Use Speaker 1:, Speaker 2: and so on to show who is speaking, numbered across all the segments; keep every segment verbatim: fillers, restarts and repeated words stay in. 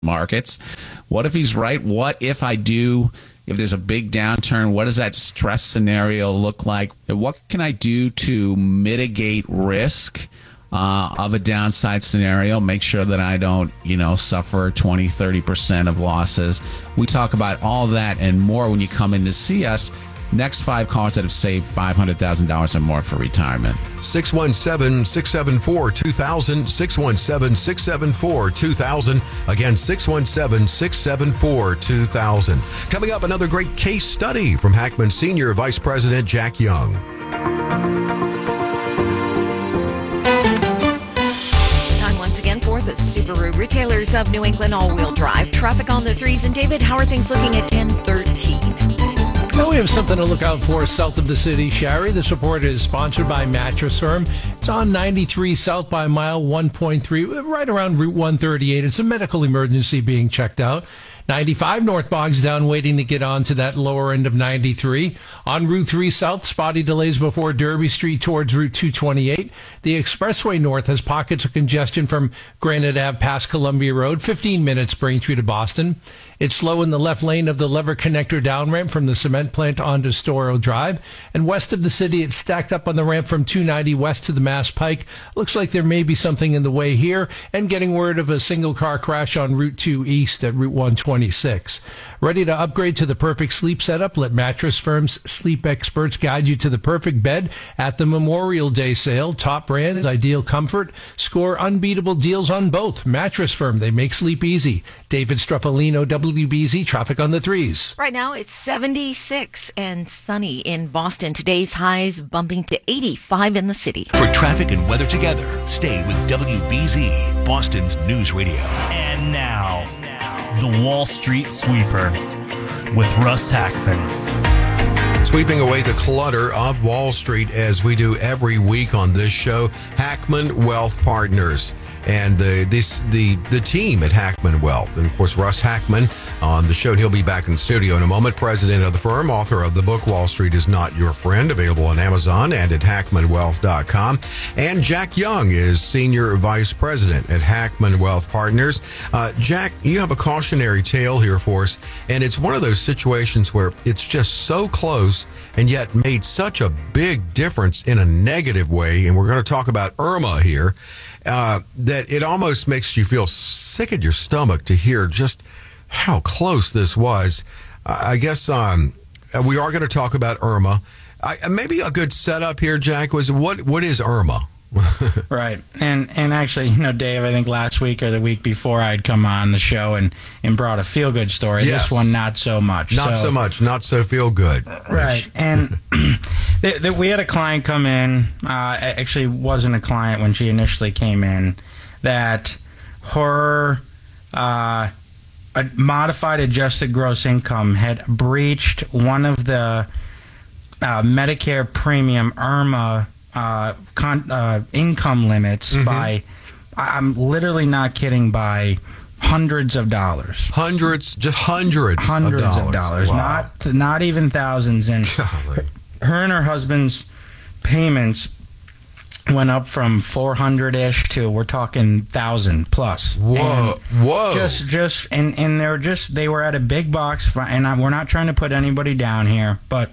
Speaker 1: markets. What if he's right? What if I do, if there's a big downturn, what does that stress scenario look like? What can I do to mitigate risk uh, of a downside scenario? Make sure that I don't, you know, suffer twenty, thirty percent of losses. We talk about all that and more when you come in to see us. Next five callers that have saved five hundred thousand dollars or more for retirement.
Speaker 2: six one seven, six seven four, two thousand, six one seven, six seven four, two thousand. Again, six one seven, six seven four, two thousand. Coming up, another great case study from Hackman Senior Vice President Jack Young.
Speaker 3: Time once again for the Subaru Retailers of New England all-wheel drive. Traffic on the threes. And David, how are things looking at ten thirteen?
Speaker 4: Now we have something to look out for south of the city, Shari. This report is sponsored by Mattress Firm. It's on ninety-three south by mile one point three, right around Route one thirty-eight. It's a medical emergency being checked out. ninety-five north bogs down, waiting to get on to that lower end of ninety-three. On Route three south, spotty delays before Derby Street towards Route two twenty-eight. The expressway north has pockets of congestion from Granite Ave past Columbia Road, fifteen minutes Braintree to Boston. It's slow in the left lane of the Lever Connector down ramp from the cement plant onto Storrow Drive. And west of the city, it's stacked up on the ramp from two ninety west to the Mass Pike. Looks like there may be something in the way here. And getting word of a single car crash on Route two east at Route one twenty-six. Ready to upgrade to the perfect sleep setup? Let Mattress Firm's sleep experts guide you to the perfect bed at the Memorial Day sale. Top brands, ideal comfort. Score unbeatable deals on both. Mattress Firm, they make sleep easy. David Struffolino, W B Z, traffic on the threes.
Speaker 3: Right now it's seventy-six and sunny in Boston. Today's highs bumping to eighty-five in the city.
Speaker 5: For traffic and weather together, stay with W B Z, Boston's news radio.
Speaker 6: And now, the Wall Street Sweeper with Russ Hackman.
Speaker 2: Sweeping away the clutter of Wall Street as we do every week on this show, Hackman Wealth Partners. And the this the the team at Hackman Wealth, and of course Russ Hackman on the show, and he'll be back in the studio in a moment. President of the firm, author of the book Wall Street is Not Your Friend, available on Amazon and at hackman wealth dot com. And Jack Young is senior vice president at Hackman Wealth Partners. Uh, Jack, you have a cautionary tale here for us, and it's one of those situations where it's just so close and yet made such a big difference in a negative way. And we're going to talk about Irma here. Uh, that it almost makes you feel sick at your stomach to hear just how close this was. Uh, I guess um, we are going to talk about Irma. I, maybe a good setup here, Jack, was what what is Irma?
Speaker 7: Right. And and actually, you know, Dave, I think last week or the week before I'd come on the show and, and brought a feel-good story.
Speaker 2: Yes.
Speaker 7: This one, not so much.
Speaker 2: Not so, so much. Not so feel-good.
Speaker 7: Right. And th- th- we had a client come in. Uh, actually, wasn't a client when she initially came in. That her uh, a modified adjusted gross income had breached one of the uh, Medicare premium Irma Uh, con- uh, income limits mm-hmm. by, I'm literally not kidding, by hundreds of dollars.
Speaker 2: Hundreds, just hundreds,
Speaker 7: hundreds
Speaker 2: of dollars.
Speaker 7: Of dollars.
Speaker 2: Wow.
Speaker 7: Not not even thousands. And her, her and her husband's payments went up from four hundred ish to we're talking thousand plus.
Speaker 2: Whoa,
Speaker 7: and
Speaker 2: whoa!
Speaker 7: Just, just, and and they're just they were at a big box, and I, we're not trying to put anybody down here, but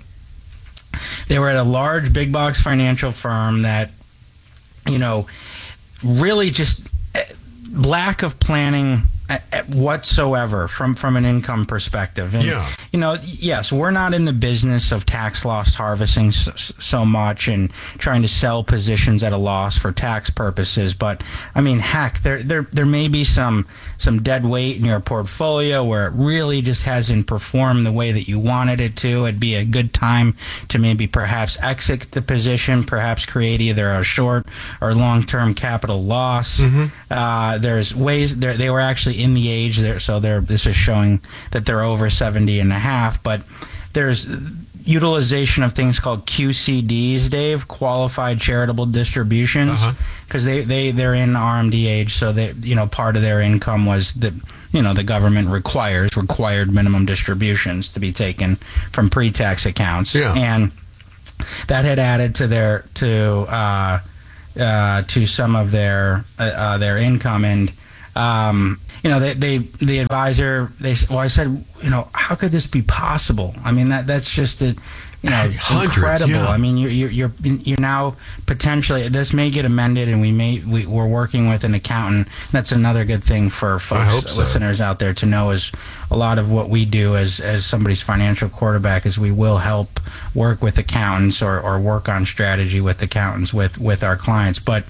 Speaker 7: they were at a large big box financial firm that, you know, really just lack of planning whatsoever from, from an income perspective. And,
Speaker 2: yeah.
Speaker 7: you know, yes, we're not in the business of tax loss harvesting so, so much and trying to sell positions at a loss for tax purposes. But, I mean, heck, there there there may be some, some dead weight in your portfolio where it really just hasn't performed the way that you wanted it to. It'd be a good time to maybe perhaps exit the position, perhaps create either a short or long-term capital loss. Mm-hmm. Uh, there's ways, they were actually in the age there, so they're this is showing that they're over seventy and a half, but there's utilization of things called Q C Ds, Dave, qualified charitable distributions, because uh-huh. they, they they're in R M D age, so they, you know, part of their income was that, you know, the government requires required minimum distributions to be taken from pre-tax accounts.
Speaker 2: Yeah.
Speaker 7: And that had added to their to uh, uh, to some of their uh, uh, their income. And um, you know, they, they the advisor, they well, I said, you know, how could this be possible? I mean, that that's just a, you know,
Speaker 2: Hundreds,
Speaker 7: incredible.
Speaker 2: yeah.
Speaker 7: I mean, you're, you're you're you're now potentially, this may get amended, and we may we, we're working with an accountant. That's another good thing for folks,
Speaker 2: I hope so.
Speaker 7: listeners out there to know, is a lot of what we do as as somebody's financial quarterback is we will help work with accountants or or work on strategy with accountants with with our clients, but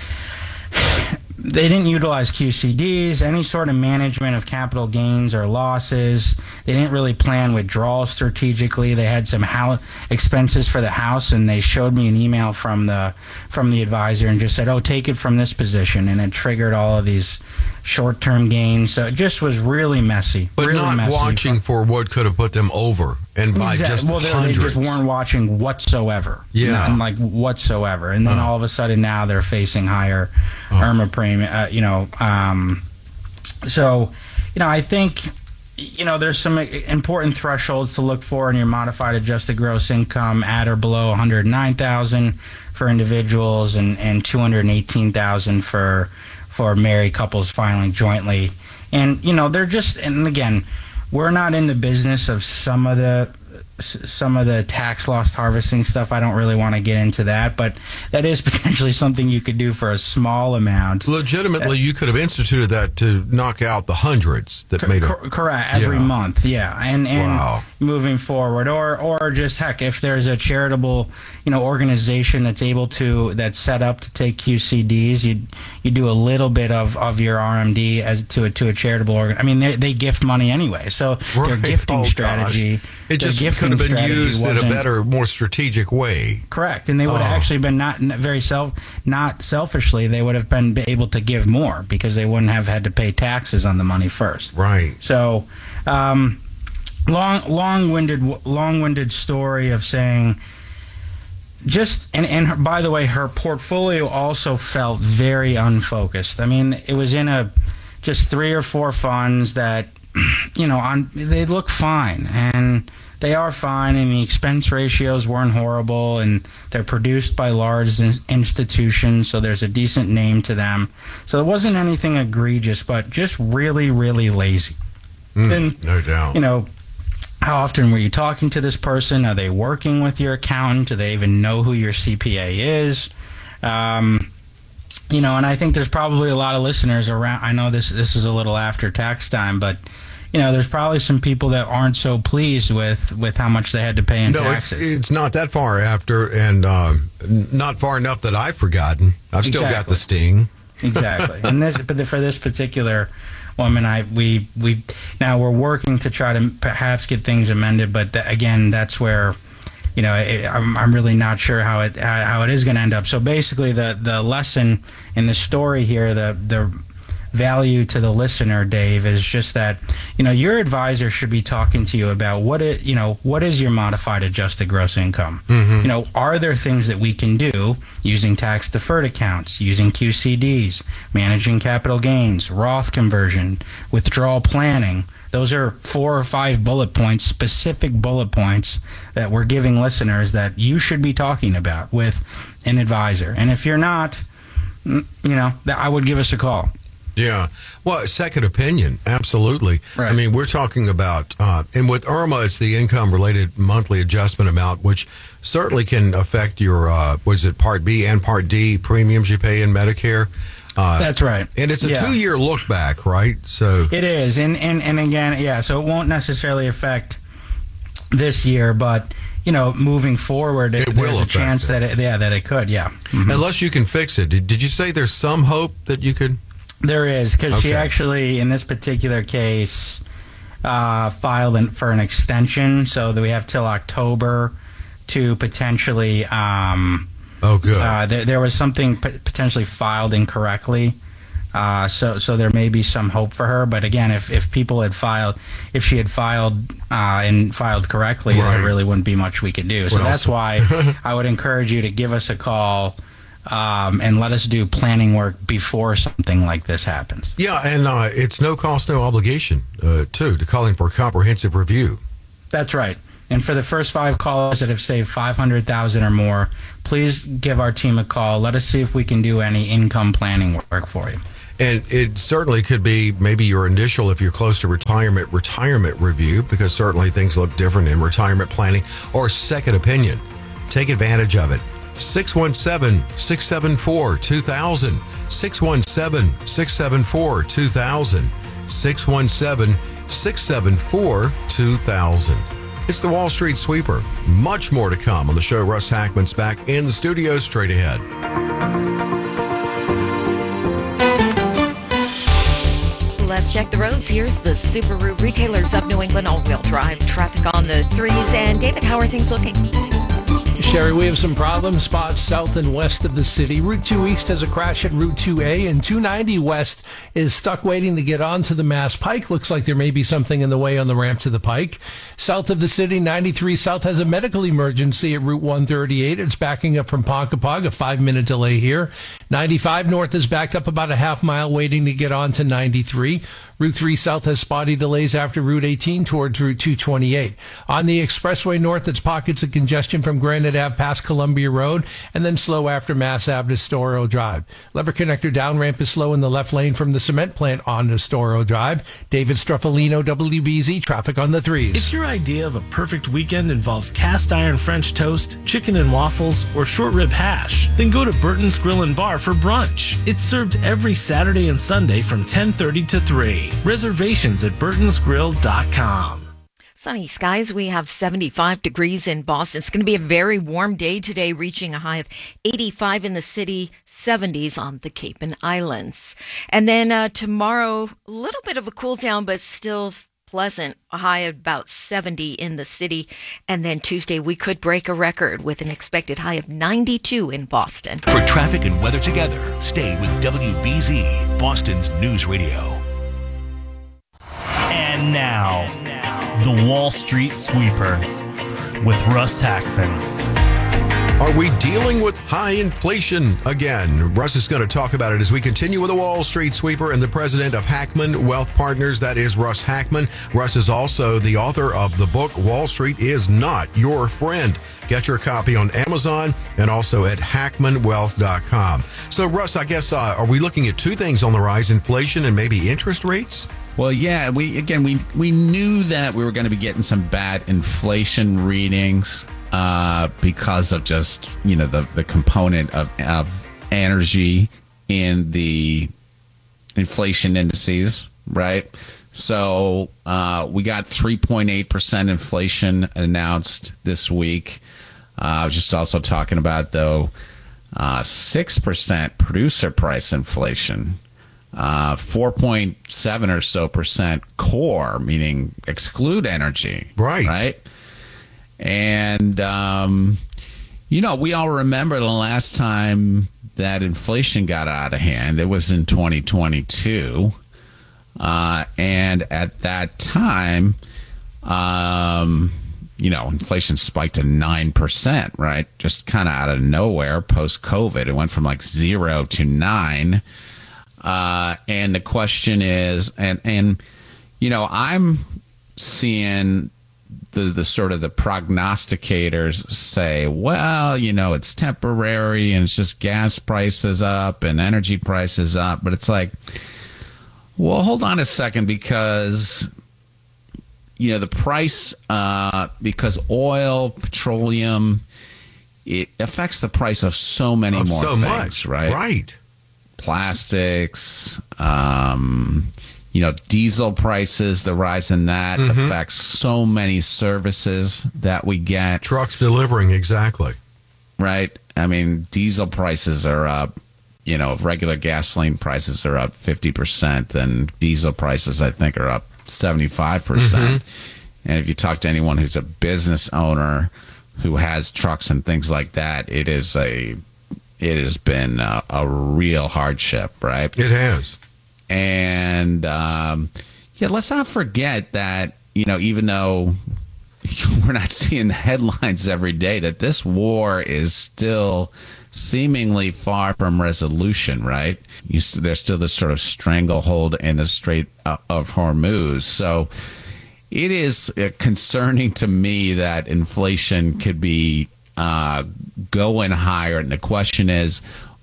Speaker 7: they didn't utilize Q C Ds, any sort of management of capital gains or losses. They didn't really plan withdrawals strategically. They had some house expenses for the house, and they showed me an email from the from the advisor and just said, "Oh, take it from this position," and it triggered all of these short-term gains. So it just was really messy.
Speaker 2: But
Speaker 7: really
Speaker 2: not
Speaker 7: messy.
Speaker 2: watching for what could have put them over, and by
Speaker 7: Exactly.
Speaker 2: just
Speaker 7: well, they, they
Speaker 2: hundreds.
Speaker 7: just weren't watching whatsoever.
Speaker 2: Yeah.
Speaker 7: Not, like whatsoever. And then
Speaker 2: Oh.
Speaker 7: all of a sudden now they're facing higher
Speaker 2: Oh.
Speaker 7: IRMA premium. Uh, you know, um, so you know, I think you know there's some important thresholds to look for in your modified adjusted gross income at or below one hundred nine thousand for individuals, and and two hundred eighteen thousand for for married couples filing jointly. And you know, they're just, and again, we're not in the business of some of the some of the tax loss harvesting stuff. I don't really want to get into that, but that is potentially something you could do for a small amount.
Speaker 2: Legitimately, you could have instituted that to knock out the hundreds that made it.
Speaker 7: Cor- correct, every
Speaker 2: Yeah.
Speaker 7: month, yeah, and and
Speaker 2: Wow.
Speaker 7: moving forward, or or just heck, if there's a charitable, you know, organization that's able to that's set up to take Q C Ds, you you do a little bit of, of your R M D as to a to a charitable organ. I mean, they they gift money anyway, so their
Speaker 2: Right.
Speaker 7: gifting
Speaker 2: Oh,
Speaker 7: strategy,
Speaker 2: gosh. It
Speaker 7: their
Speaker 2: just
Speaker 7: gifting
Speaker 2: could have been
Speaker 7: strategy
Speaker 2: used in a
Speaker 7: wasn't-
Speaker 2: better, more strategic way.
Speaker 7: Correct, and they would have
Speaker 2: Oh.
Speaker 7: actually been not not very self, not selfishly. They would have been able to give more because they wouldn't have had to pay taxes on the money first.
Speaker 2: Right.
Speaker 7: So, um, long, long-winded, long-winded story of saying. Just and and her, by the way, her portfolio also felt very unfocused. I mean, it was in a just three or four funds that, you know, on they look fine and they are fine, and the expense ratios weren't horrible, and they're produced by large in- institutions, so there's a decent name to them. So it wasn't anything egregious, but just really, really lazy.
Speaker 2: Mm,
Speaker 7: And,
Speaker 2: no doubt.
Speaker 7: You know, how often were you talking to this person? Are they working with your accountant? Do they even know who your C P A is? Um, you know, and I think there's probably a lot of listeners around. I know this this is a little after tax time, but you know, there's probably some people that aren't so pleased with, with how much they had to pay in
Speaker 2: no, it's,
Speaker 7: taxes.
Speaker 2: it's not that far after, and um, not far enough that I've forgotten. I've still got
Speaker 7: Exactly.
Speaker 2: the sting.
Speaker 7: Exactly. And this, but for this particular woman, I we we now we're working to try to perhaps get things amended, but th- again, that's where, you know, it, I'm I'm really not sure how it how, how it is going to end up. So basically, the the lesson in the story here, the the value to the listener, Dave, is just that, you know, your advisor should be talking to you about what it, you know, what is your modified adjusted gross income?
Speaker 2: Mm-hmm.
Speaker 7: You know, are there things that we can do using tax deferred accounts, using Q C Ds, managing capital gains, Roth conversion, withdrawal planning? Those are four or five bullet points, specific bullet points that we're giving listeners that you should be talking about with an advisor. And if you're not, you know, I would give us a call.
Speaker 2: Yeah. Well, second opinion, absolutely.
Speaker 7: Right.
Speaker 2: I mean, we're talking about, uh, and with IRMA, it's the income-related monthly adjustment amount, which certainly can affect your, uh, was it Part B and Part D premiums you pay in Medicare? Uh,
Speaker 7: That's right.
Speaker 2: And it's a
Speaker 7: Yeah.
Speaker 2: two-year look back, right? So
Speaker 7: It is, and, and and again, yeah. So it won't necessarily affect this year, but you know, moving forward,
Speaker 2: It
Speaker 7: there's
Speaker 2: will
Speaker 7: a
Speaker 2: affect
Speaker 7: chance
Speaker 2: it.
Speaker 7: that it, yeah, that it could, yeah. Mhm.
Speaker 2: unless you can fix it, did, did you say there's some hope that you could?
Speaker 7: There is, because she
Speaker 2: Okay.
Speaker 7: actually, in this particular case, uh, filed in, for an extension, so that we have till October to potentially. Um,
Speaker 2: Oh, good.
Speaker 7: uh, there, there was something p- potentially filed incorrectly. Uh, so, so there may be some hope for her, but again, if, if people had filed, if she had filed uh, and filed correctly,
Speaker 2: Right.
Speaker 7: there really wouldn't be much we could do. So
Speaker 2: Well,
Speaker 7: that's
Speaker 2: so-
Speaker 7: why I would encourage you to give us a call um, and let us do planning work before something like this happens.
Speaker 2: Yeah, and uh, it's no cost, no obligation, uh, too, to call in for a comprehensive review.
Speaker 7: That's right. And for the first five callers that have saved five hundred thousand dollars or more, please give our team a call. Let us see if we can do any income planning work for you.
Speaker 2: And it certainly could be maybe your initial, if you're close to retirement, retirement review, because certainly things look different in retirement planning, or second opinion. Take advantage of it. six one seven, six seven four, two thousand. six one seven, six seven four, two thousand. six one seven, six seven four, two thousand. It's the Wall Street Sweeper. Much more to come on the show. Russ Hackman's back in the studio straight ahead.
Speaker 3: Let's check the roads. Here's the Subaru Retailers of New England all-wheel drive. Traffic on the threes. And David, how are things looking?
Speaker 4: Sherry, we have some problem spots south and west of the city. Route two East has a crash at Route two A, and two ninety West is stuck waiting to get onto the Mass Pike. Looks like there may be something in the way on the ramp to the Pike. South of the city, ninety-three South has a medical emergency at Route one thirty-eight. It's backing up from Ponkapog, a five-minute delay here. ninety-five North is backed up about a half mile waiting to get on to ninety-three. Route three South has spotty delays after Route eighteen towards Route two twenty-eight. On the Expressway North, it's pockets of congestion from Granite Ave past Columbia Road, and then slow after Mass Ave to Storrow Drive. Lever Connector down ramp is slow in the left lane from the cement plant on to Storrow Drive. David Struffolino, W B Z, traffic on the threes.
Speaker 6: If your idea of a perfect weekend involves cast iron French toast, chicken and waffles, or short rib hash, then go to Burton's Grill and Bar for brunch. It's served every Saturday and Sunday from ten thirty to three. Reservations at burtons grill dot com.
Speaker 3: Sunny skies. We have seventy-five degrees in Boston. It's going to be a very warm day today, reaching a high of eighty-five in the city, seventies on the Cape and Islands. And then uh, tomorrow, a little bit of a cool down, but still pleasant, a high of about seventy in the city. And then Tuesday, we could break a record with an expected high of ninety-two in Boston.
Speaker 5: For traffic and weather together, stay with W B Z, Boston's News Radio.
Speaker 6: And now, the Wall Street Sweeper with Russ Hackman.
Speaker 2: Are we dealing with high inflation again? Russ is going to talk about it as we continue with the Wall Street Sweeper and the president of Hackman Wealth Partners. That is Russ Hackman. Russ is also the author of the book, Wall Street is Not Your Friend. Get your copy on Amazon and also at hackman wealth dot com. So, Russ, I guess, uh, are we looking at two things on the rise, inflation and maybe interest rates?
Speaker 1: Well, yeah, we again, we, we knew that we were going to be getting some bad inflation readings uh, because of just, you know, the, the component of, of energy in the inflation indices, right? So uh, we got three point eight percent inflation announced this week. Uh, I was just also talking about, though, uh, six percent producer price inflation. Uh, four point seven or so percent core, meaning exclude energy.
Speaker 2: Right.
Speaker 1: Right. And, um, you know, we all remember the last time that inflation got out of hand. It was in twenty twenty-two. Uh, and at that time, um, you know, inflation spiked to nine percent, right? Just kind of out of nowhere post-COVID. It went from like zero to nine. Uh, and the question is, and, and, you know, I'm seeing the, the sort of the prognosticators say, well, you know, it's temporary and it's just gas prices up and energy prices up. But it's like, well, hold on a second, because, you know, the price, uh, because oil, petroleum, it affects the price of so many
Speaker 2: Of
Speaker 1: more
Speaker 2: so
Speaker 1: things,
Speaker 2: much.
Speaker 1: right?
Speaker 2: Right.
Speaker 1: Plastics, um, you know, diesel prices, the rise in that
Speaker 2: Mm-hmm.
Speaker 1: affects so many services that we get,
Speaker 2: Trucks delivering, exactly.
Speaker 1: right? I mean, diesel prices are up. You know, if regular gasoline prices are up fifty percent, then diesel prices, I think, are up seventy-five percent.
Speaker 2: Mm-hmm.
Speaker 1: And if you talk to anyone who's a business owner who has trucks and things like that, it is a, it has been a, a real hardship, right?
Speaker 2: It has.
Speaker 1: And, um, yeah, let's not forget that, you know, even though we're not seeing the headlines every day, that this war is still seemingly far from resolution, right? You, there's still this sort of stranglehold in the Strait of Hormuz. So it is concerning to me that inflation could be uh, going higher. And the question is,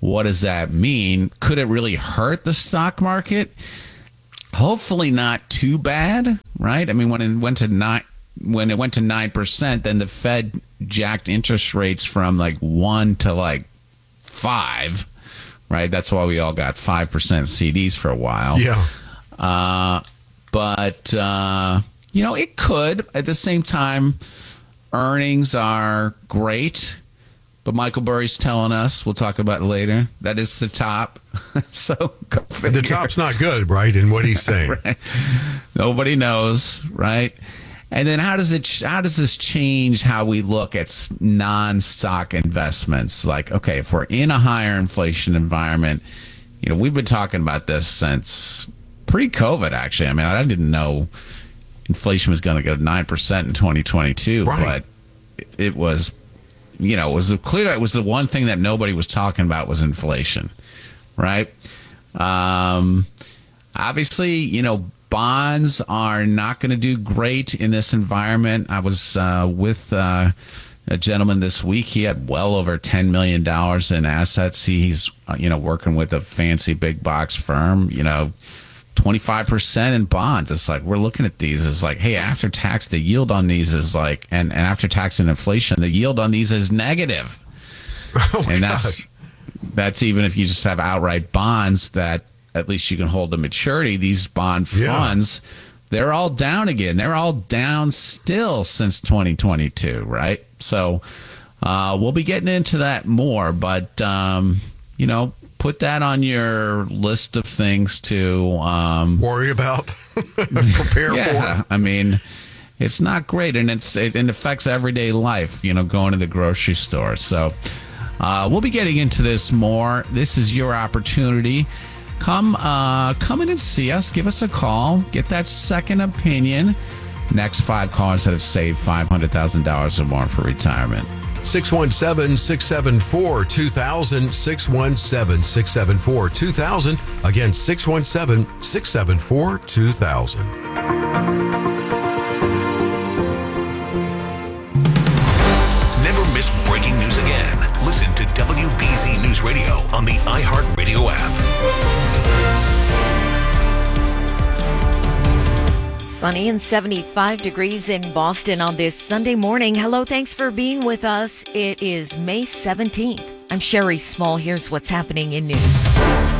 Speaker 1: what does that mean? Could it really hurt the stock market? Hopefully not too bad, right? I mean, when it went to nine, when it went to nine percent, then the Fed jacked interest rates from like one to like five, right? That's why we all got five percent C Ds for a while.
Speaker 2: Yeah.
Speaker 1: Uh, but, uh, you know, it could. At the same time, earnings are great. But Michael Burry's telling us, we'll talk about it later, that it's the top. So go figure.
Speaker 2: The top's not good, right? In what he's saying.
Speaker 1: Right. Nobody knows, right? And then how does it? How does this change how we look at non-stock investments? Like, okay, if we're in a higher inflation environment, you know, we've been talking about this since pre-COVID. Actually, I mean, I didn't know inflation was going to go to nine percent in twenty twenty-two,
Speaker 2: right.
Speaker 1: but it was. You know, it was clear it was the one thing that nobody was talking about was inflation, right? Um, obviously, you know, bonds are not going to do great in this environment. I was uh, with uh, a gentleman this week. He had well over ten million dollars in assets. He's, uh, you know, working with a fancy big box firm, you know, twenty-five percent in bonds. It's like, we're looking at these as like, hey, after tax, the yield on these is like, and, and after tax and inflation, the yield on these is negative.
Speaker 2: Oh,
Speaker 1: and
Speaker 2: gosh.
Speaker 1: that's, that's even if you just have outright bonds that at least you can hold to maturity. These bond funds, yeah. They're all down again. They're all down still since twenty twenty-two, right? So uh, we'll be getting into that more, but, um, you know, put that on your list of things to um,
Speaker 2: worry about, prepare
Speaker 1: yeah,
Speaker 2: for.
Speaker 1: I mean, it's not great, and it's it, it affects everyday life. You know, going to the grocery store. So uh, we'll be getting into this more. This is your opportunity. Come, uh, come in and see us. Give us a call. Get that second opinion. Next five callers that have saved five hundred thousand dollars or more for retirement.
Speaker 2: six one seven, six seven four, two thousand, six one seven, six seven four, two thousand. Again, six one seven, six seven four, two thousand.
Speaker 5: Never miss breaking news again. Listen to W B Z News Radio on the iHeartRadio app.
Speaker 3: Sunny and seventy-five degrees in Boston on this Sunday morning. Hello, thanks for being with us. It is May seventeenth. I'm Sherry Small. Here's what's happening in news.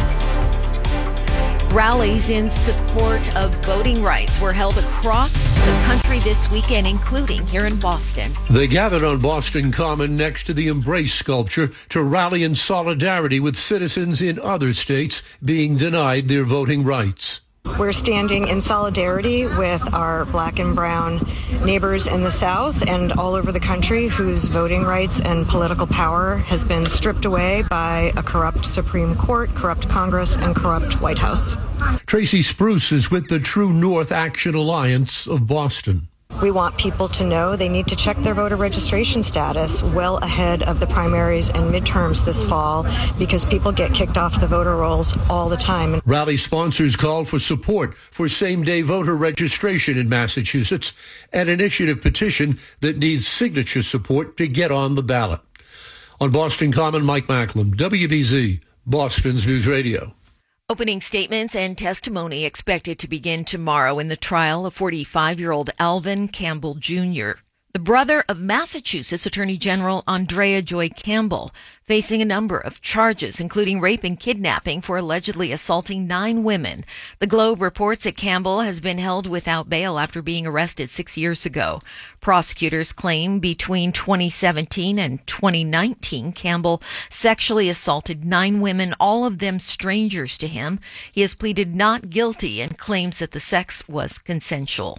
Speaker 3: Rallies in support of voting rights were held across the country this weekend, including here in Boston.
Speaker 4: They gathered on Boston Common next to the Embrace sculpture to rally in solidarity with citizens in other states being denied their voting rights.
Speaker 8: We're standing in solidarity with our black and brown neighbors in the South and all over the country whose voting rights and political power has been stripped away by a corrupt Supreme Court, corrupt Congress, and corrupt White House.
Speaker 4: Tracy Spruce is with the True North Action Alliance of Boston.
Speaker 8: We want people to know they need to check their voter registration status well ahead of the primaries and midterms this fall because people get kicked off the voter rolls all the time.
Speaker 4: Rally sponsors called for support for same-day voter registration in Massachusetts, an initiative petition that needs signature support to get on the ballot. On Boston Common, Mike Macklem, W B Z, Boston's News Radio.
Speaker 3: Opening statements and testimony expected to begin tomorrow in the trial of forty-five-year-old Alvin Campbell Junior, the brother of Massachusetts Attorney General Andrea Joy Campbell, facing a number of charges, including rape and kidnapping for allegedly assaulting nine women. The Globe reports that Campbell has been held without bail after being arrested six years ago. Prosecutors claim between twenty seventeen and twenty nineteen, Campbell sexually assaulted nine women, all of them strangers to him. He has pleaded not guilty and claims that the sex was consensual.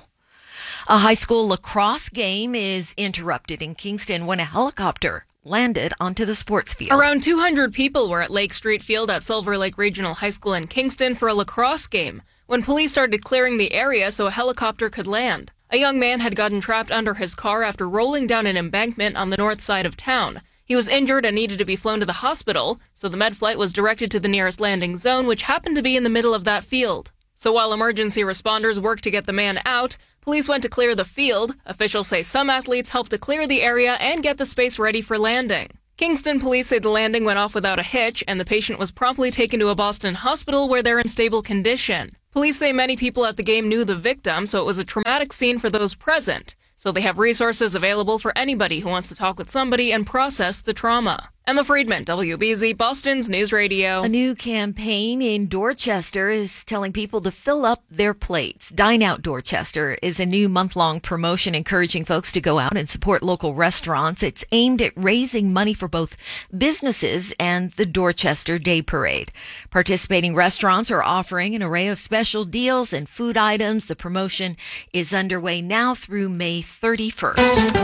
Speaker 3: A high school lacrosse game is interrupted in Kingston when a helicopter landed onto the sports field.
Speaker 9: Around two hundred people were at Lake Street Field at Silver Lake Regional High School in Kingston for a lacrosse game when police started clearing the area so a helicopter could land. A young man had gotten trapped under his car after rolling down an embankment on the north side of town. He was injured and needed to be flown to the hospital, so the med flight was directed to the nearest landing zone, which happened to be in the middle of that field. So while emergency responders worked to get the man out, police went to clear the field. Officials say some athletes helped to clear the area and get the space ready for landing. Kingston police say the landing went off without a hitch, and the patient was promptly taken to a Boston hospital where they're in stable condition. Police say many people at the game knew the victim, so it was a traumatic scene for those present. So they have resources available for anybody who wants to talk with somebody and process the trauma. Emma Friedman, W B Z, Boston's News Radio.
Speaker 3: A new campaign in Dorchester is telling people to fill up their plates. Dine Out Dorchester is a new month-long promotion encouraging folks to go out and support local restaurants. It's aimed at raising money for both businesses and the Dorchester Day Parade. Participating restaurants are offering an array of special deals and food items. The promotion is underway now through May thirty-first.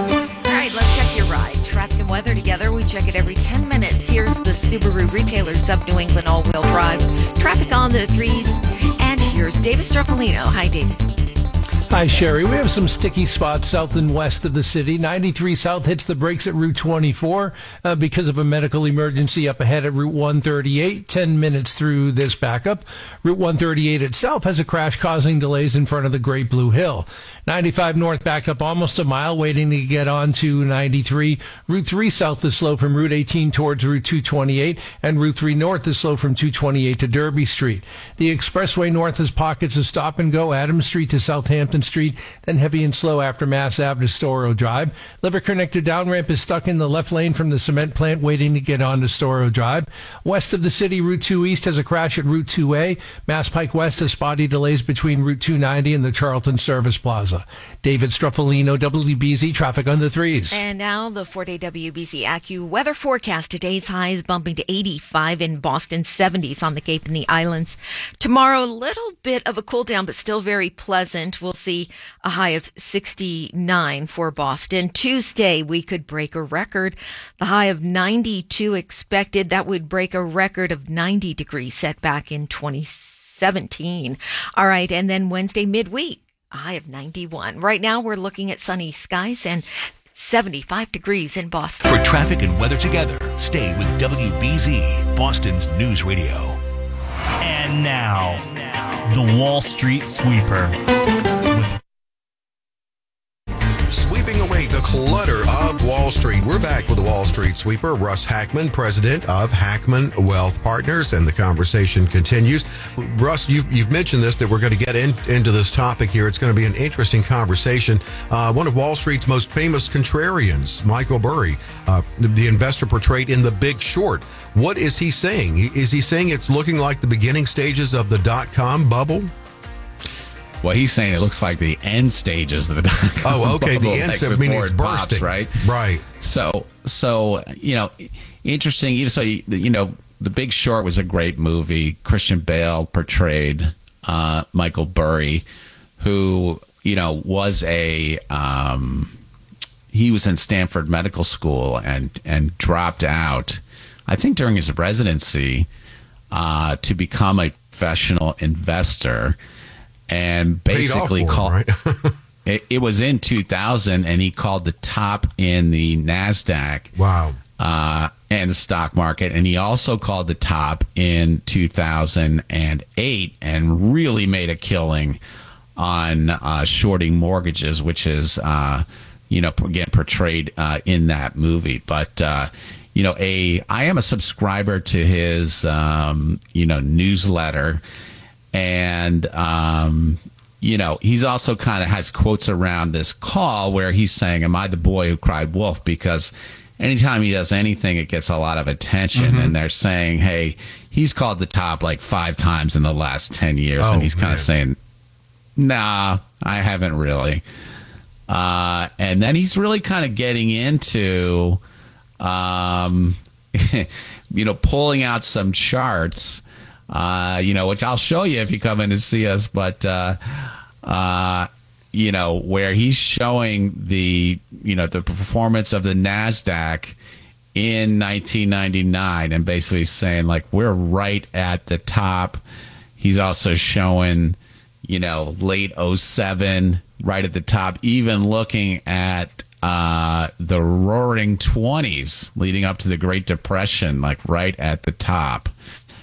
Speaker 3: All right, let's check your ride. Traffic and weather together. We check it every ten minutes. Here's the Subaru Retailers of New England all-wheel drive. Traffic on the threes. And here's David Stroffolino. Hi, David.
Speaker 4: Hi, Sherry. We have some sticky spots south and west of the city. ninety-three South hits the brakes at Route twenty-four uh, because of a medical emergency up ahead at Route one thirty-eight. Ten minutes through this backup. Route one thirty-eight itself has a crash causing delays in front of the Great Blue Hill. ninety-five North back up almost a mile, waiting to get on to ninety-three. Route three South is slow from Route eighteen towards Route two twenty-eight, and Route three North is slow from two twenty-eight to Derby Street. The Expressway North has pockets of stop and go, Adams Street to Southampton Street, then heavy and slow after Mass Ave to Storrow Drive. Liver Connector down ramp is stuck in the left lane from the cement plant, waiting to get on to Storrow Drive. West of the city, Route two East has a crash at Route two A. Mass Pike West has spotty delays between Route two ninety and the Charlton Service Plaza. David Stroffolino, W B Z, traffic on the threes.
Speaker 3: And now the four-day W B Z AccuWeather forecast. Today's highs bumping to eighty-five in Boston, seventies on the Cape and the Islands. Tomorrow, a little bit of a cool down, but still very pleasant. We'll see a high of sixty-nine for Boston. Tuesday, we could break a record. The high of ninety-two expected. That would break a record of ninety degrees set back in twenty seventeen. All right, and then Wednesday midweek, a high of ninety-one. Right now, we're looking at sunny skies and seventy-five degrees in Boston.
Speaker 5: For traffic and weather together, stay with W B Z, Boston's News Radio.
Speaker 10: And now, the Wall Street Sweeper.
Speaker 2: Sweeping away the clutter of Wall Street. We're back with the Wall Street Sweeper, Russ Hackman, president of Hackman Wealth Partners, and the conversation continues. Russ, you've, you've mentioned this, that we're going to get in, into this topic here. It's going to be an interesting conversation. Uh, one of Wall Street's most famous contrarians, Michael Burry, uh, the, the investor portrayed in The Big Short. What is he saying? Is he saying it's looking like the beginning stages of the dot-com bubble?
Speaker 1: Well, he's saying it looks like the end stages of the dot-com
Speaker 2: Oh, okay.
Speaker 1: bubble,
Speaker 2: The end,
Speaker 1: like
Speaker 2: like meaning it's
Speaker 1: it pops,
Speaker 2: bursting,
Speaker 1: right?
Speaker 2: Right.
Speaker 1: So, so you know, interesting. You so you know, The Big Short was a great movie. Christian Bale portrayed uh, Michael Burry, who you know was a um, he was in Stanford Medical School and and dropped out, I think during his residency, uh, to become a professional investor. And basically called
Speaker 2: right?
Speaker 1: it, it was in two thousand, and he called the top in the NASDAQ.
Speaker 2: Wow.
Speaker 1: Uh, and the stock market. And he also called the top in two thousand eight and really made a killing on uh, shorting mortgages, which is, uh, you know, again, portrayed uh, in that movie. But, uh, you know, a I am a subscriber to his, um, you know, newsletter. And, um, you know, he's also kind of has quotes around this call where he's saying, am I the boy who cried wolf? Because anytime he does anything, it gets a lot of attention. Mm-hmm. And they're saying, hey, he's called the top like five times in the last ten years.
Speaker 2: Oh,
Speaker 1: and he's kind
Speaker 2: man.
Speaker 1: of saying, nah, I haven't really. Uh, and then he's really kind of getting into, um, you know, pulling out some charts. Uh, you know, which I'll show you if you come in to see us, but, uh, uh, you know, where he's showing the, you know, the performance of the NASDAQ in nineteen ninety-nine and basically saying, like, we're right at the top. He's also showing, you know, late oh seven, right at the top, even looking at uh, the roaring twenties leading up to the Great Depression, like right at the top.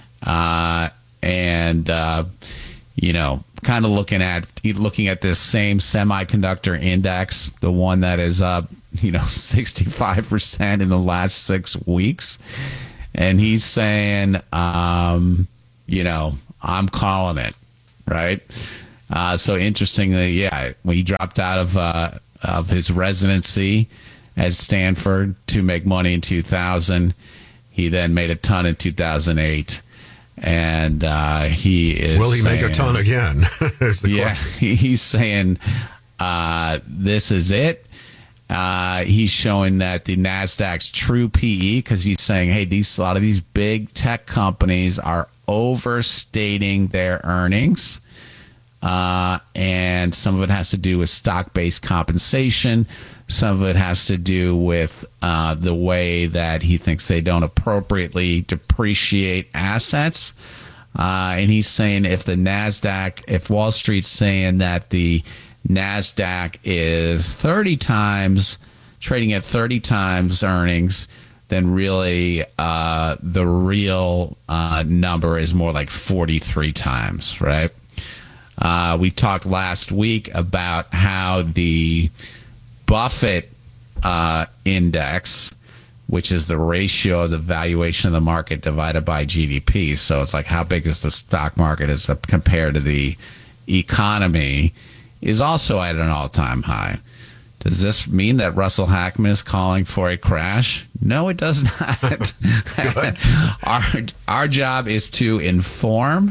Speaker 1: Uh, and, uh, you know, kind of looking at, looking at this same semiconductor index, the one that is up you know, sixty-five percent in the last six weeks. And he's saying, um, you know, I'm calling it, right? Uh, so interestingly, yeah, when he dropped out of uh, of his residency at Stanford to make money in two thousand, he then made a ton in two thousand eight. And uh, he is
Speaker 2: Will he
Speaker 1: saying,
Speaker 2: make a ton again? Is the
Speaker 1: yeah,
Speaker 2: question.
Speaker 1: he's saying uh, this is it. Uh, he's showing that the NASDAQ's true P E, because he's saying, hey, these a lot of these big tech companies are overstating their earnings. Uh, and some of it has to do with stock-based compensation. Some of it has to do with uh, the way that he thinks they don't appropriately depreciate assets. Uh, and he's saying if the NASDAQ, if Wall Street's saying that the NASDAQ is thirty times, trading at thirty times earnings, then really uh, the real uh, number is more like forty-three times, right? Uh, we talked last week about how the Buffett uh, index, which is the ratio of the valuation of the market divided by G D P. So it's like how big is the stock market as compared to the economy, is also at an all-time high. Does this mean that Russell Hackman is calling for a crash? No, it does not. our, our job is to inform.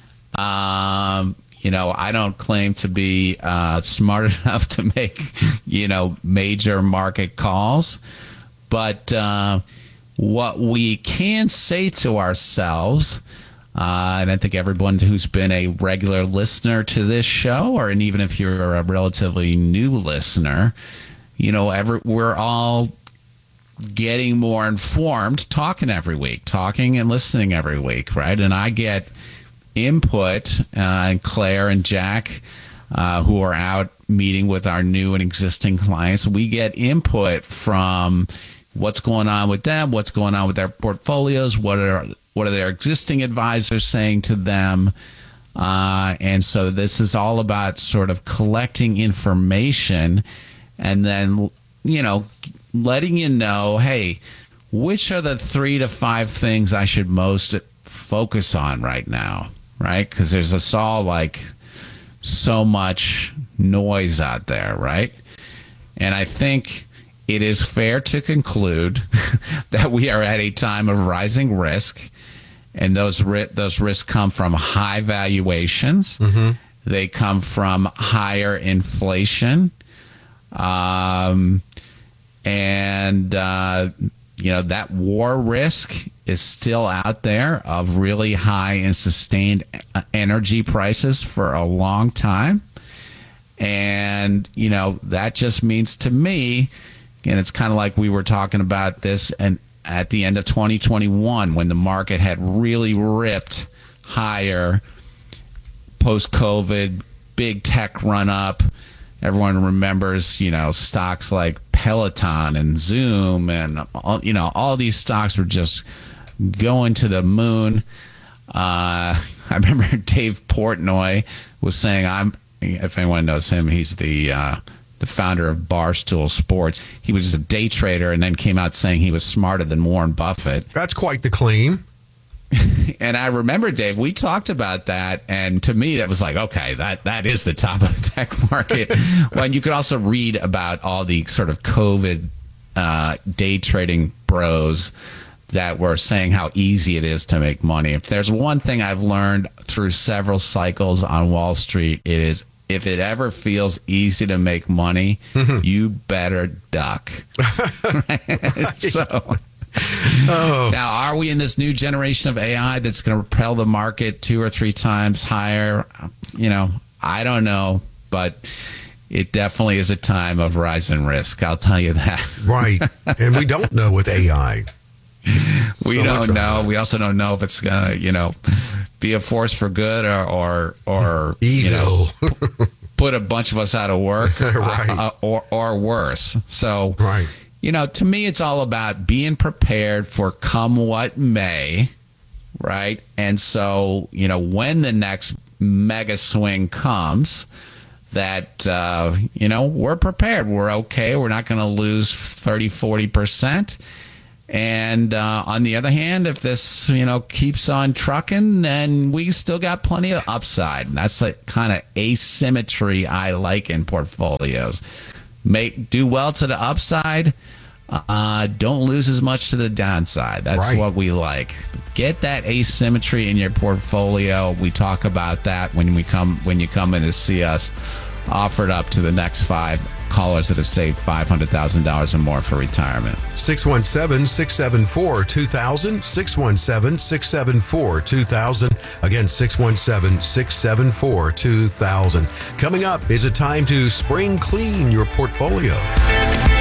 Speaker 1: Um, you know, I don't claim to be uh, smart enough to make, you know, major market calls. But uh, what we can say to ourselves, uh, and I think everyone who's been a regular listener to this show, or and even if you're a relatively new listener, you know, every, we're all getting more informed, talking every week, talking and listening every week, right? And I get input, uh, and Claire and Jack, uh, who are out meeting with our new and existing clients, we get input from what's going on with them, what's going on with their portfolios, what are what are their existing advisors saying to them, uh, and so this is all about sort of collecting information, and then you know letting you know, hey, which are the three to five things I should most focus on right now, right? Because there's us all like so much noise out there, right? And I think it is fair to conclude that we are at a time of rising risk, and those ri- those risks come from high valuations. Mm-hmm. They come from higher inflation, um, and uh, you know that war risk is still out there of really high and sustained energy prices for a long time, and you know that just means to me. And it's kind of like we were talking about this and at the end of twenty twenty-one when the market had really ripped higher post-COVID, big tech run up. Everyone remembers, you know, stocks like Peloton and Zoom and, all, you know, all these stocks were just going to the moon. Uh, I remember Dave Portnoy was saying, I'm, if anyone knows him, he's the... Uh, the founder of Barstool Sports. He was a day trader and then came out saying he was smarter than Warren Buffett.
Speaker 2: That's quite the claim.
Speaker 1: And I remember, Dave, we talked about that, and to me that was like, okay, that that is the top of the tech market. Well, and you could also read about all the sort of COVID uh, day trading bros that were saying how easy it is to make money. If there's one thing I've learned through several cycles on Wall Street, it is if it ever feels easy to make money, mm-hmm. you better duck. So, oh. Now, are we in this new generation of A I that's going to propel the market two or three times higher? You know, I don't know, but it definitely is a time of rising risk. I'll tell you that.
Speaker 2: Right. And we don't know with A I.
Speaker 1: We
Speaker 2: so
Speaker 1: don't know. We also don't know if it's going to, you know, be a force for good or, or, or you know, put a bunch of us out of work
Speaker 2: right.
Speaker 1: uh, or, or worse. So,
Speaker 2: right.
Speaker 1: you know, to me, it's all about being prepared for come what may, right? And so, you know, when the next mega swing comes, that, uh, you know, we're prepared. We're okay. We're not going to lose thirty, forty percent. And uh, on the other hand, if this, you know, keeps on trucking, then we still got plenty of upside. And that's the kind of asymmetry I like in portfolios. Make do well to the upside. Uh, don't lose as much to the downside. That's
Speaker 2: right.
Speaker 1: what we like. Get that asymmetry in your portfolio. We talk about that when we come when you come in to see us. Offered up to the next five callers that have saved five hundred thousand dollars or more for retirement.
Speaker 2: six one seven, six seven four, two thousand, six one seven, six seven four, two thousand. Again, six one seven, six seven four, two thousand. Coming up, is it time to spring clean your portfolio?